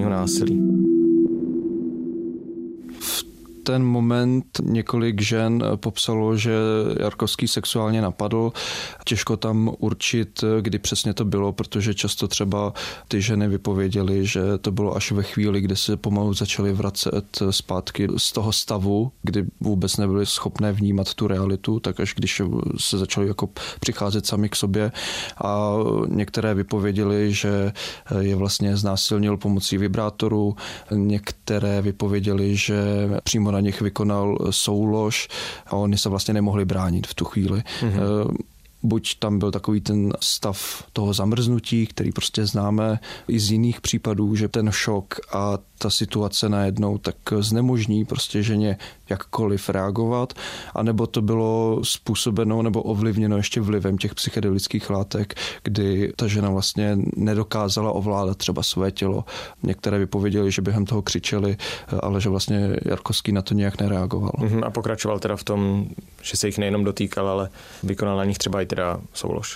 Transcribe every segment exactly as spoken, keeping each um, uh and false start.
sexuálního násilí? Ten moment několik žen popsalo, že Jarkovský sexuálně napadl. Těžko tam určit, kdy přesně to bylo, protože často třeba ty ženy vypověděly, že to bylo až ve chvíli, kdy se pomalu začaly vracet zpátky z toho stavu, kdy vůbec nebyly schopné vnímat tu realitu, tak až když se začaly jako přicházet sami k sobě. A některé vypověděly, že je vlastně znásilnil pomocí vibrátoru, některé vypověděly, že přímo na nich vykonal soulož a oni se vlastně nemohli bránit v tu chvíli. Mm-hmm. Buď tam byl takový ten stav toho zamrznutí, který prostě známe i z jiných případů, že ten šok a ta situace najednou tak znemožní prostě ženě jakkoliv reagovat, anebo to bylo způsobeno nebo ovlivněno ještě vlivem těch psychedelických látek, kdy ta žena vlastně nedokázala ovládat třeba své tělo. Některé vypověděly, že během toho křičeli, ale že vlastně Jarkovský na to nějak nereagoval. A pokračoval teda v tom, že se jich nejenom dotýkal, ale vykonal na nich třeba i teda soulož.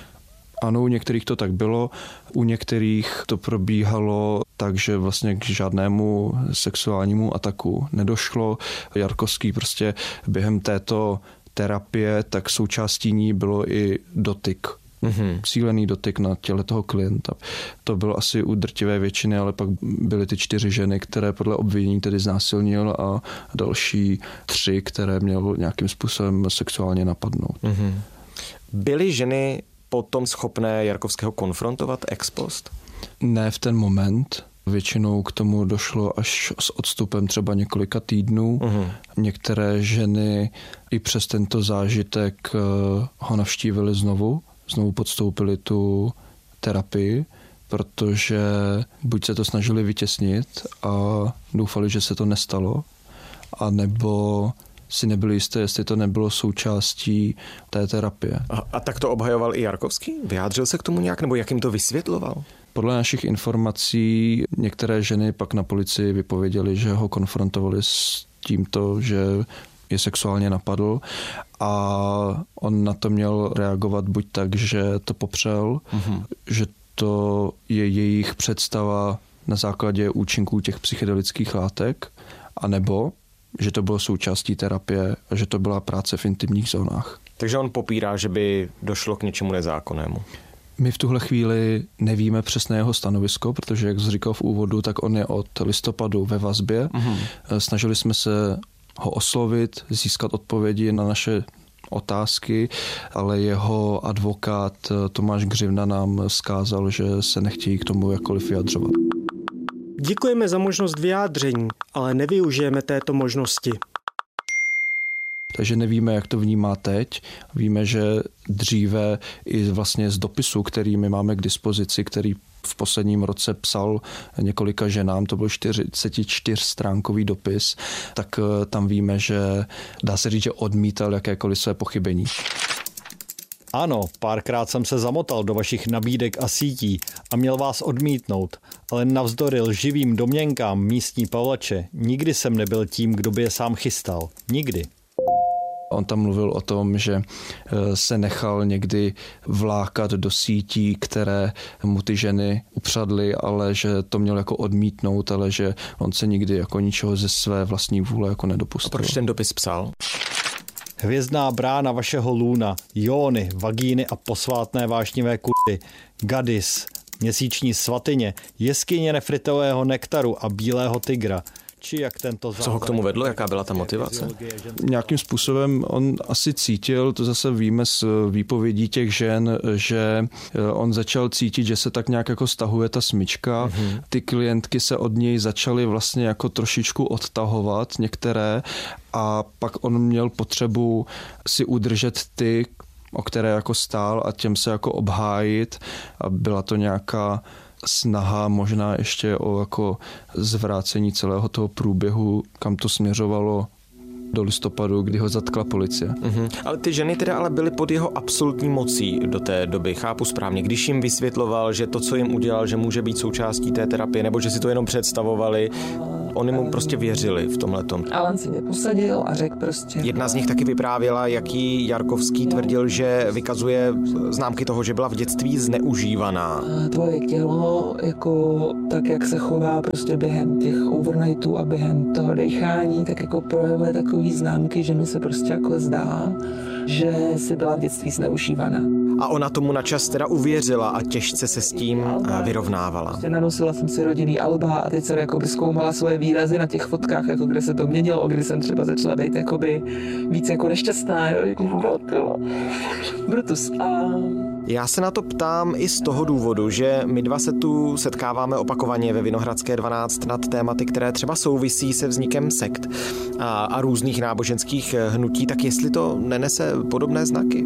Ano, u některých to tak bylo, u některých to probíhalo tak, že vlastně k žádnému sexuálnímu ataku nedošlo. Jarkovský prostě během této terapie, tak součástí ní bylo i dotyk. Mm-hmm. Cílený dotyk na těle toho klienta. To bylo asi u drtivé většiny, ale pak byly ty čtyři ženy, které podle obvinění tedy znásilnil a další tři, které měl nějakým způsobem sexuálně napadnout. Mm-hmm. Byly ženy potom schopné Jarkovského konfrontovat ex post? Ne v ten moment. Většinou k tomu došlo až s odstupem třeba několika týdnů. Uh-huh. Některé ženy i přes tento zážitek ho navštívily znovu, znovu podstoupily tu terapii, protože buď se to snažili vytěsnit a doufali, že se to nestalo, anebo si nebyli jisté, jestli to nebylo součástí té terapie. A, a tak to obhajoval i Jarkovský? Vyjádřil se k tomu nějak, nebo jak jim to vysvětloval? Podle našich informací některé ženy pak na policii vypověděly, že ho konfrontovali s tímto, že je sexuálně napadl a on na to měl reagovat buď tak, že to popřel, mm-hmm. že to je jejich představa na základě účinků těch psychedelických látek, anebo že to bylo součástí terapie a že to byla práce v intimních zónách. Takže on popírá, že by došlo k něčemu nezákonnému. My v tuhle chvíli nevíme přesné jeho stanovisko, protože, jak jsi říkal v úvodu, tak on je od listopadu ve vazbě. Mm-hmm. Snažili jsme se ho oslovit, získat odpovědi na naše otázky, ale jeho advokát Tomáš Gřivna nám vzkázal, že se nechtějí k tomu jakkoliv vyjadřovat. Děkujeme za možnost vyjádření, ale nevyužijeme této možnosti. Takže nevíme, jak to vnímá teď. Víme, že dříve i vlastně z dopisu, který my máme k dispozici, který v posledním roce psal několika ženám, to byl čtyřicetičtyřstránkový dopis, tak tam víme, že dá se říct, že odmítal jakékoliv své pochybení. Ano, párkrát jsem se zamotal do vašich nabídek a sítí a měl vás odmítnout, ale navzdory lživým domněnkám místní Pavlače nikdy jsem nebyl tím, kdo by je sám chystal. Nikdy. On tam mluvil o tom, že se nechal někdy vlákat do sítí, které mu ty ženy upřadly, ale že to měl jako odmítnout, ale že on se nikdy jako ničeho ze své vlastní vůle jako nedopustil. A proč ten dopis psal? Hvězdná brána vašeho lůna, jóny, vagíny a posvátné vášnivé kudy, gadis, měsíční svatyně, jeskyně nefritového nektaru a bílého tygra. Či jak tento Co ho k tomu vedlo? Jaká byla ta motivace? Nějakým způsobem on asi cítil, to zase víme z výpovědí těch žen, že on začal cítit, že se tak nějak jako stahuje ta smyčka. Mm-hmm. Ty klientky se od něj začaly vlastně jako trošičku odtahovat některé a pak on měl potřebu si udržet ty, o které jako stál a těm se jako obhájit a byla to nějaká snaha možná ještě o jako zvrácení celého toho průběhu, kam to směřovalo do listopadu, kdy ho zatkla policie. Mm-hmm. Ale ty ženy teda ale byly pod jeho absolutní mocí do té doby, chápu správně. Když jim vysvětloval, že to, co jim udělal, že může být součástí té terapie, nebo že si to jenom představovali, oni mu prostě věřili v tomhletom. A on si mě posadil a řekl prostě. Jedna z nich taky vyprávěla, jaký Jarkovský tvrdil, že vykazuje známky toho, že byla v dětství zneužívaná. Tvoje tělo, jako tak, jak se chová prostě během těch overnightů a během toho dechání, tak jako projevuje takový známky, že mi se prostě jako zdá, že jsi byla v dětství zneužívaná. A ona tomu načas teda uvěřila a těžce se s tím vyrovnávala. Prostě nanosila jsem si rodinný alba a teď jsem jakoby zkoumala svoje výrazy na těch fotkách, jako kde se to měnilo, kdy jsem třeba začala být jakoby víc jako nešťastná, jo, jako Brutus. A... Já se na to ptám i z toho důvodu, že my dva se tu setkáváme opakovaně ve Vinohradské dvanáct nad tématy, které třeba souvisí se vznikem sekt a, a různých náboženských hnutí, tak jestli to nenese podobné znaky?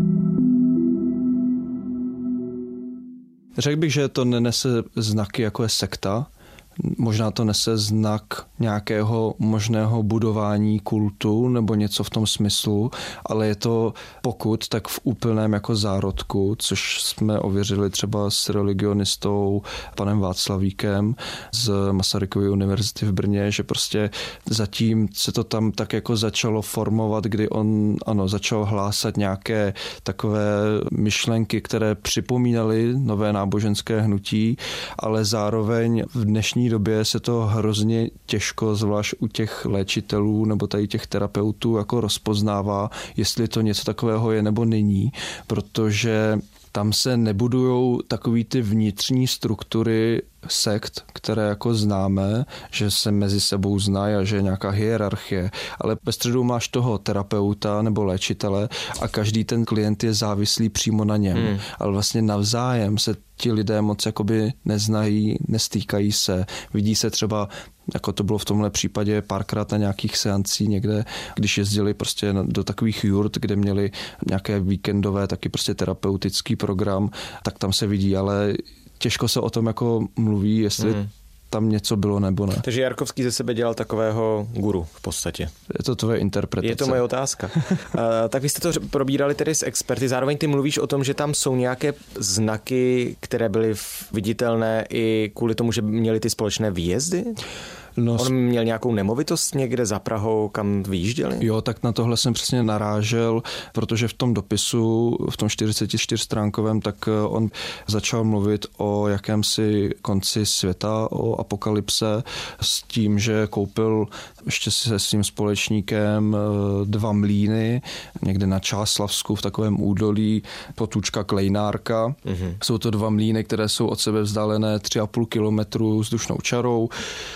Řekl bych, že to nenese znaky, jako je sekta. Možná to nese znak nějakého možného budování kultu nebo něco v tom smyslu, ale je to pokud, tak v úplném jako zárodku, což jsme ověřili třeba s religionistou panem Václavíkem z Masarykovy univerzity v Brně, že prostě zatím se to tam tak jako začalo formovat, kdy on ano, začal hlásat nějaké takové myšlenky, které připomínaly nové náboženské hnutí, ale zároveň v dnešní době se to hrozně těžko, zvlášť u těch léčitelů nebo tady těch terapeutů, jako rozpoznává, jestli to něco takového je nebo není, protože tam se nebudujou takový ty vnitřní struktury sekt, které jako známe, že se mezi sebou znají a že je nějaká hierarchie, ale ve středu máš toho terapeuta nebo léčitele a každý ten klient je závislý přímo na něm, hmm. ale vlastně navzájem se ti lidé moc jakoby neznají, nestýkají se, vidí se třeba, jako to bylo v tomhle případě párkrát na nějakých seancí někde, když jezdili prostě do takových jurt, kde měli nějaké víkendové taky prostě terapeutický program, tak tam se vidí, ale těžko se o tom jako mluví, jestli mm. tam něco bylo nebo ne. Takže Jarkovský ze sebe dělal takového guru v podstatě. Je to tvoje interpretace. Je to moje otázka. uh, tak vy jste to probírali tedy s experty, zároveň ty mluvíš o tom, že tam jsou nějaké znaky, které byly viditelné i kvůli tomu, že měli ty společné výjezdy? No, on měl nějakou nemovitost někde za Prahou, kam vyjížděli? Jo, tak na tohle jsem přesně narážel, protože v tom dopisu, v tom čtyřicetičtyřstránkovém, tak on začal mluvit o jakémsi konci světa, o apokalypse, s tím, že koupil ještě se svým společníkem dva mlýny, někde na Čáslavsku v takovém údolí, Potůčka Klejnárka. Mm-hmm. Jsou to dva mlýny, které jsou od sebe vzdálené tři a půl kilometru vzdušnou čarou.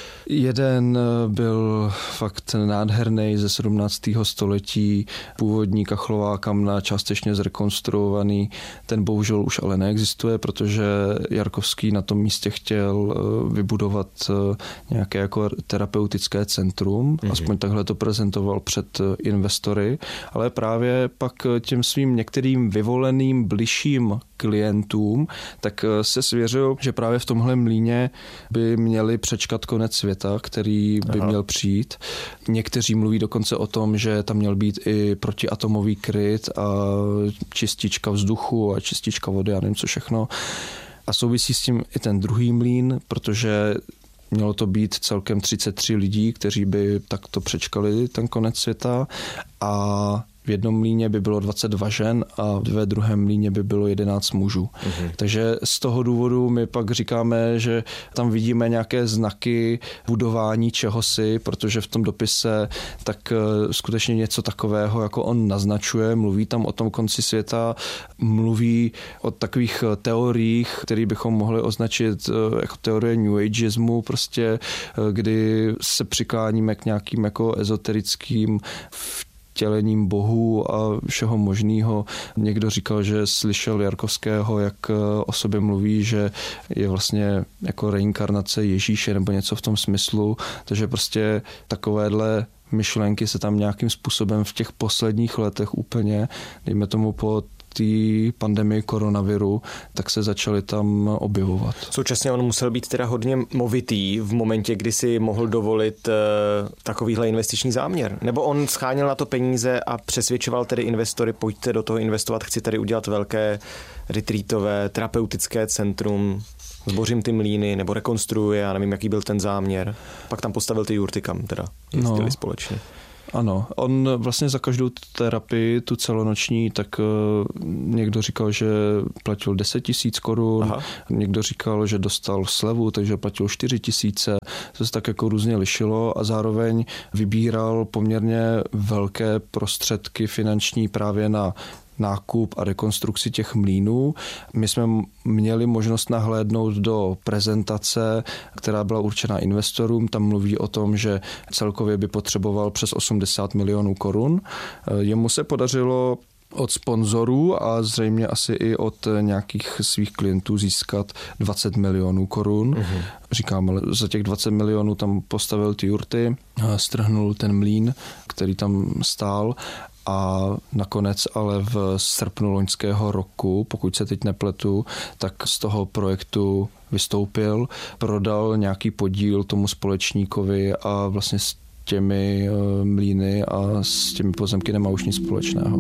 Jeden byl fakt nádherný ze sedmnáctého století, původní kachlová kamna, částečně zrekonstruovaný. Ten bohužel už ale neexistuje, protože Jarkovský na tom místě chtěl vybudovat nějaké jako terapeutické centrum. Mm-hmm. Aspoň takhle to prezentoval před investory, ale právě pak těm svým některým vyvoleným bližším klientům, tak se svěřil, že právě v tomhle mlýně by měli přečkat konec světa, který by Aha. měl přijít. Někteří mluví dokonce o tom, že tam měl být i protiatomový kryt a čistička vzduchu a čistička vody a nevím co všechno. A souvisí s tím i ten druhý mlýn, protože mělo to být celkem třicet tři lidí, kteří by takto přečkali ten konec světa a v jednom mlýně by bylo dvacet dva žen a ve druhém mlýně by bylo jedenáct mužů. Mm-hmm. Takže z toho důvodu my pak říkáme, že tam vidíme nějaké znaky budování čehosi, protože v tom dopise tak skutečně něco takového, jako on naznačuje, mluví tam o tom konci světa, mluví o takových teoriích, které bychom mohli označit jako teorie New Ageismu, prostě, kdy se přikláníme k nějakým jako ezoterickým vtělením bohů a všeho možného. Někdo říkal, že slyšel Jarkovského, jak o sobě mluví, že je vlastně jako reinkarnace Ježíše nebo něco v tom smyslu, takže prostě takovéhle myšlenky se tam nějakým způsobem v těch posledních letech úplně, dejme tomu po té pandemii koronaviru, tak se začaly tam objevovat. Současně on musel být teda hodně movitý v momentě, kdy si mohl dovolit uh, takovýhle investiční záměr. Nebo on scháněl na to peníze a přesvědčoval tedy investory, pojďte do toho investovat, chci tady udělat velké retreatové, terapeutické centrum, zbořím ty mlýny, nebo rekonstruuje, já nevím, jaký byl ten záměr. Pak tam postavil ty jurty, kam teda jezdili no. společně. Ano, on vlastně za každou terapii, tu celonoční, tak někdo říkal, že platil deset tisíc korun, Aha. někdo říkal, že dostal slevu, takže platil čtyři tisíce, to se tak jako různě lišilo a zároveň vybíral poměrně velké prostředky finanční právě na nákup a rekonstrukci těch mlýnů. My jsme měli možnost nahlédnout do prezentace, která byla určena investorům. Tam mluví o tom, že celkově by potřeboval přes osmdesát milionů korun. Jemu se podařilo od sponzorů a zřejmě asi i od nějakých svých klientů získat dvacet milionů korun. Uh-huh. Říkám, ale za těch dvacet milionů tam postavil ty jurty, strhnul ten mlýn, který tam stál. A nakonec ale v srpnu loňského roku, pokud se teď nepletu, tak z toho projektu vystoupil, prodal nějaký podíl tomu společníkovi a vlastně s těmi mlýny a s těmi pozemky nemá už nic společného.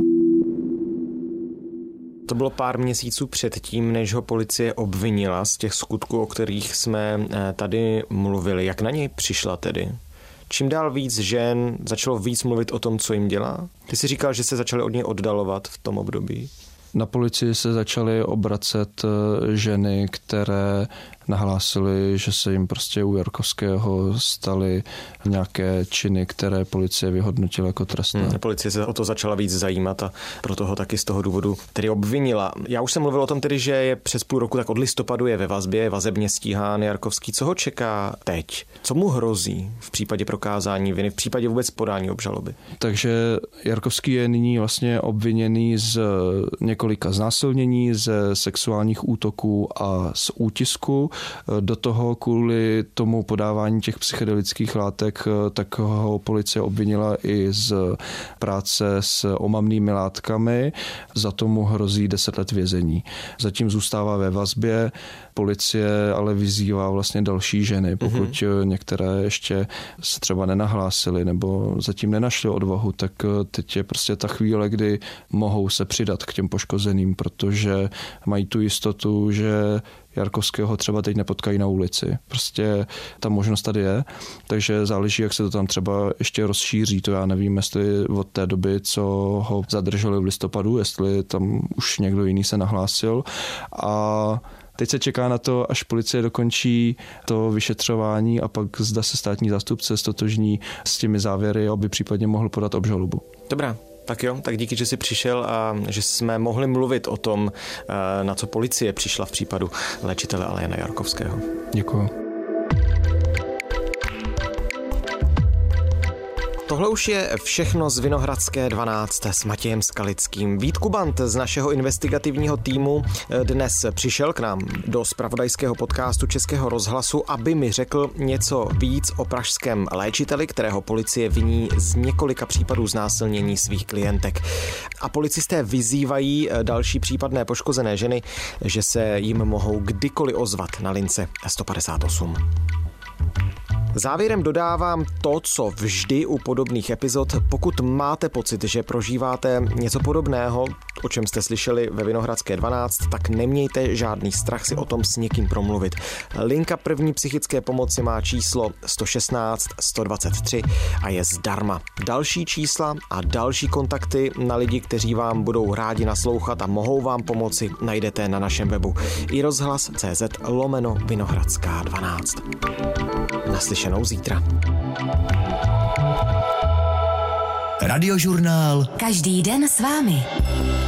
To bylo pár měsíců předtím, než ho policie obvinila z těch skutků, o kterých jsme tady mluvili. Jak na něj přišla tedy? Čím dál víc žen začalo víc mluvit o tom, co jim dělá? Ty jsi říkal, že se začaly od něj oddalovat v tom období. Na policii se začaly obracet ženy, které nahlásili, že se jim prostě u Jarkovského staly nějaké činy, které policie vyhodnotila jako trestné. Hmm, policie se o to začala víc zajímat a proto ho taky z toho důvodu tedy obvinila. Já už jsem mluvil o tom tedy, že je přes půl roku, tak od listopadu je ve vazbě, je vazebně stíhán Jarkovský. Co ho čeká teď? Co mu hrozí v případě prokázání viny, v případě vůbec podání obžaloby? Takže Jarkovský je nyní vlastně obviněný z několika znásilnění, ze sexuálních útoků a z útisku. Do toho kvůli tomu podávání těch psychedelických látek, tak ho policie obvinila i z práce s omamnými látkami. Za tomu hrozí deset let vězení. Zatím zůstává ve vazbě. Policie ale vyzývá vlastně další ženy, pokud mm-hmm. některé ještě se třeba nenahlásily nebo zatím nenašly odvahu, tak teď je prostě ta chvíle, kdy mohou se přidat k těm poškozeným, protože mají tu jistotu, že Jarkovského třeba teď nepotkají na ulici. Prostě ta možnost tady je, takže záleží, jak se to tam třeba ještě rozšíří. To já nevím, jestli od té doby, co ho zadrželi v listopadu, jestli tam už někdo jiný se nahlásil. A teď se čeká na to, až policie dokončí to vyšetřování a pak zda se státní zástupce stotožní s těmi závěry, aby případně mohl podat obžalobu. Dobrá. Tak jo, tak díky, že jsi přišel a že jsme mohli mluvit o tom, na co policie přišla v případu léčitele Aliena Jarkovského. Děkuju. Tohle už je všechno z Vinohradské dvanáct s Matějem Skalickým. Vít Kubant z našeho investigativního týmu dnes přišel k nám do zpravodajského podcastu Českého rozhlasu, aby mi řekl něco víc o pražském léčiteli, kterého policie viní z několika případů znásilnění svých klientek. A policisté vyzývají další případné poškozené ženy, že se jim mohou kdykoliv ozvat na lince sto padesát osm. Závěrem dodávám to, co vždy u podobných epizod. Pokud máte pocit, že prožíváte něco podobného, o čem jste slyšeli ve Vinohradské dvanáct, tak nemějte žádný strach si o tom s někým promluvit. Linka první psychické pomoci má číslo sto šestnáct sto dvacet tři a je zdarma. Další čísla a další kontakty na lidi, kteří vám budou rádi naslouchat a mohou vám pomoci, najdete na našem webu i rozhlas tečka cé zet lomeno Vinohradská dvanáct. Naslyšenou zítra. Radiožurnál. Každý den s vámi.